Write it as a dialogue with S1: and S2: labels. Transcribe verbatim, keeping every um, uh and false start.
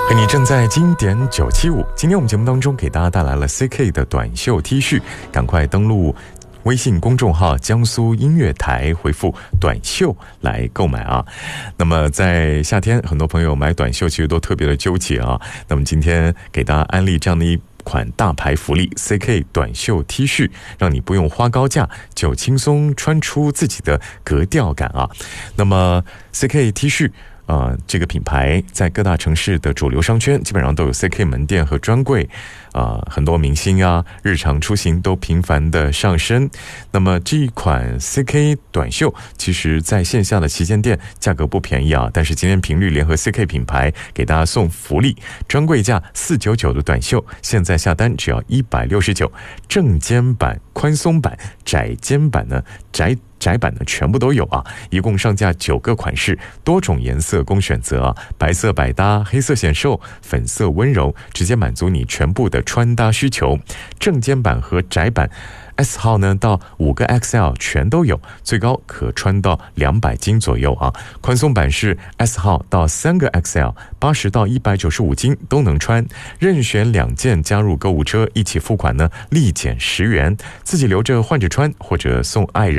S1: 和你正在经典九七五，今天我们节目当中给大家带来了 C K 的短袖 T 恤，赶快登录微信公众号江苏音乐台，回复短袖来购买啊。那么在夏天，很多朋友买短袖其实都特别的纠结啊。那么今天给大家安利这样的一款大牌福利 C K 短袖 T 恤，让你不用花高价就轻松穿出自己的格调感啊。那么 C K T 恤呃，这个品牌在各大城市的主流商圈基本上都有 C K 门店和专柜，呃，很多明星啊，日常出行都频繁的上身。那么这一款 C K 短袖，其实在线下的旗舰店价格不便宜啊，但是今天频率联合 C K 品牌给大家送福利，专柜价四百九十九的短袖，现在下单只要一百六十九，正肩版、宽松版、窄肩版呢，窄。窄版呢全部都有啊，一共上架九个款式，多种颜色供选择啊，白色百搭，黑色显瘦，粉色温柔，直接满足你全部的穿搭需求。正肩版和窄版 S 号呢到五个 X L 全都有，最高可穿到两百斤左右啊。宽松版是 S 号到三个 X L， 八十到一百九十五斤都能穿，任选两件加入购物车，一起付款呢立减十元，自己留着换着穿或者送爱人。